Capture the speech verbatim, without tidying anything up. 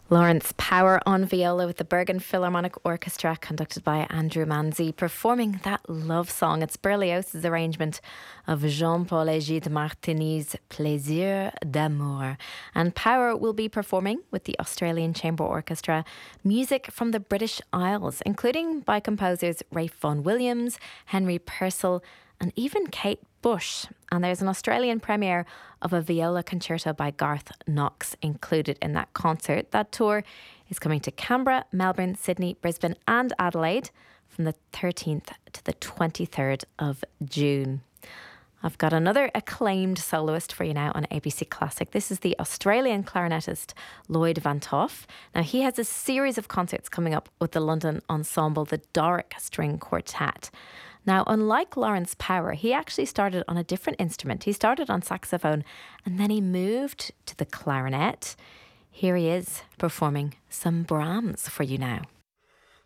Lawrence Power on viola with the Bergen Philharmonic Orchestra, conducted by Andrew Manzi, performing that love song. It's Berlioz's arrangement of Jean-Paul Egide Martini's Plaisir d'amour. And Power will be performing with the Australian Chamber Orchestra music from the British Isles, including by composers Ralph Vaughan Williams, Henry Purcell, and even Kate Bush. And there's an Australian premiere of a viola concerto by Garth Knox included in that concert. That tour is coming to Canberra, Melbourne, Sydney, Brisbane and Adelaide from the thirteenth to the twenty-third of June. I've got another acclaimed soloist for you now on A B C Classic. This is the Australian clarinetist Lloyd Van Toff. Now, he has a series of concerts coming up with the London ensemble, the Doric String Quartet. Now, unlike Lawrence Power, he actually started on a different instrument. He started on saxophone and then he moved to the clarinet. Here he is performing some Brahms for you now.